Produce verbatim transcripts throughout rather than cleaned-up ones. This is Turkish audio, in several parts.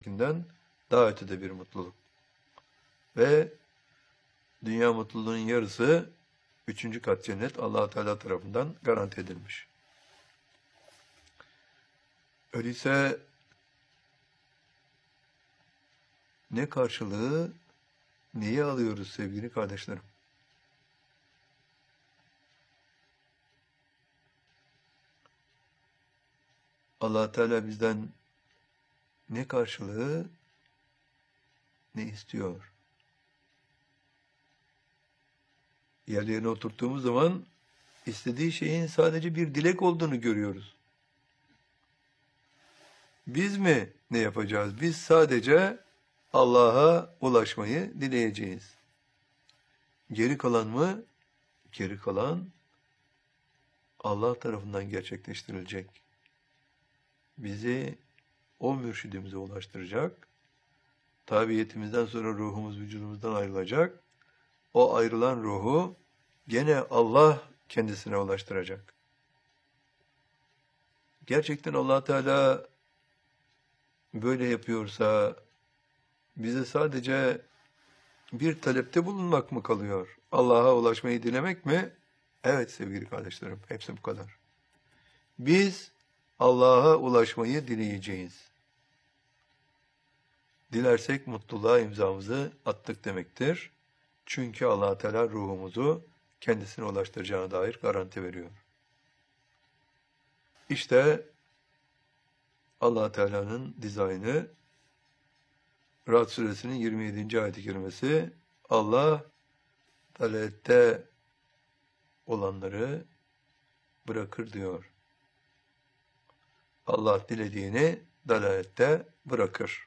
cennetinkinden daha ötede bir mutluluk. Ve dünya mutluluğunun yarısı üçüncü kat cennet Allah Teala tarafından garanti edilmiş. Öyleyse ne karşılığı, neyi alıyoruz sevgili kardeşlerim? Allah Teala bizden ne karşılığı, ne istiyor? Yerlerine oturttuğumuz zaman istediği şeyin sadece bir dilek olduğunu görüyoruz. Biz mi ne yapacağız? Biz sadece Allah'a ulaşmayı dileyeceğiz. Geri kalan mı? Geri kalan Allah tarafından gerçekleştirilecek. Bizi o mürşidimize ulaştıracak. Tabiyetimizden sonra ruhumuz vücudumuzdan ayrılacak. O ayrılan ruhu gene Allah kendisine ulaştıracak. Gerçekten Allah Teala böyle yapıyorsa bize sadece bir talepte bulunmak mı kalıyor? Allah'a ulaşmayı dilemek mi? Evet sevgili kardeşlerim, hepsi bu kadar. Biz Allah'a ulaşmayı dileyeceğiz. Dilersek mutluluğa imzamızı attık demektir. Çünkü Allah Teala ruhumuzu kendisine ulaştıracağına dair garanti veriyor. İşte Allah Teala'nın dizaynı, Ra'd suresinin yirmi yedinci ayet-i kerimesi, Allah dalalette olanları bırakır diyor. Allah dilediğini dalalette bırakır.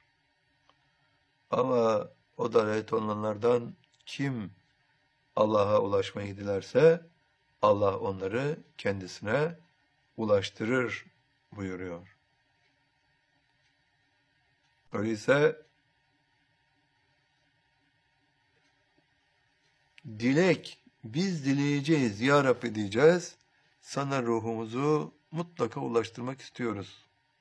Ama o dalalet olanlardan kim Allah'a ulaşmayı dilerse Allah onları kendisine ulaştırır buyuruyor. Öyleyse dilek, biz dileyeceğiz, Ya Rabbi diyeceğiz, sana ruhumuzu mutlaka ulaştırmak istiyoruz.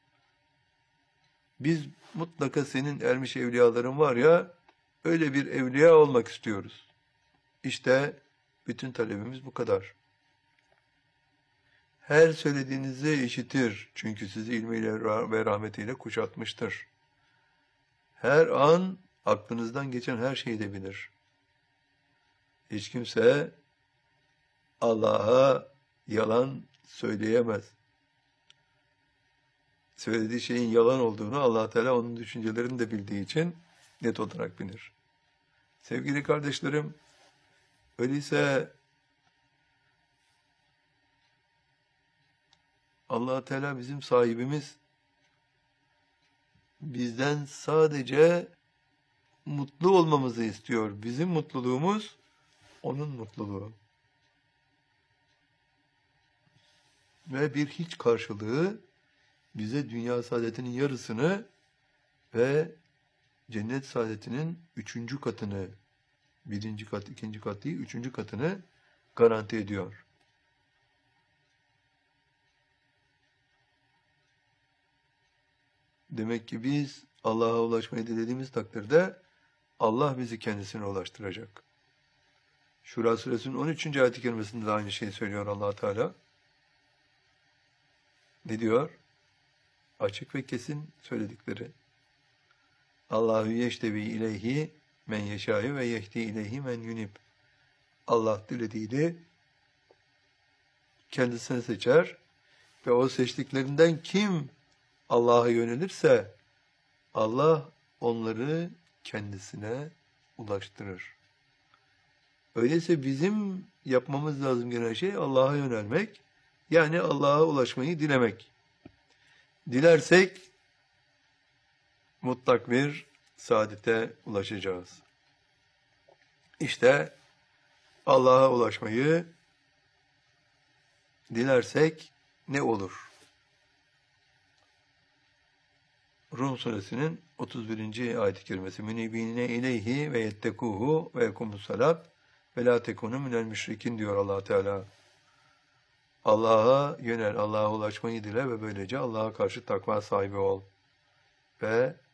Biz mutlaka senin ermiş evliyaların var ya, öyle bir evliya olmak istiyoruz. İşte bütün talebimiz bu kadar. Her söylediğinizi işitir, çünkü sizi ilmiyle ve rahmetiyle kuşatmıştır. Her an aklınızdan geçen her şeyi de bilir. Hiç kimse Allah'a yalan söyleyemez. Söylediği şeyin yalan olduğunu Allah Teala onun düşüncelerini de bildiği için net olarak bilir. Sevgili kardeşlerim, öyleyse Allah Teala bizim sahibimiz, bizden sadece mutlu olmamızı istiyor. Bizim mutluluğumuz onun mutluluğu. Ve bir hiç karşılığı bize dünya saadetinin yarısını ve cennet saadetinin üçüncü katını, birinci kat, ikinci kat değil, üçüncü katını garanti ediyor. Demek ki biz Allah'a ulaşmayı dilediğimiz takdirde Allah bizi kendisine ulaştıracak. Şura suresinin on üçüncü ayet-i kerimesinde de aynı şeyi söylüyor Allah Teala. Ne diyor? Açık ve kesin söyledikleri. Allahu yeştevi ileyhi men yeşâ'yu ve yehdi ileyhi men yunib. Allah dilediğini kendisine seçer ve o seçtiklerinden kim Allah'a yönelirse Allah onları kendisine ulaştırır. Öyleyse bizim yapmamız lazım gelen şey Allah'a yönelmek, yani Allah'a ulaşmayı dilemek. Dilersek mutlak bir saadete ulaşacağız. İşte Allah'a ulaşmayı dilersek ne olur? Rum suresinin otuz birinci ayet-i kerimesi münibine ileyhi ve yettekuhu ve yekumus salat ve la tekunu minel müşrikin diyor Allah Teala. Allah'a yönel, Allah'a ulaşmayı dile ve böylece Allah'a karşı takva sahibi ol. Ve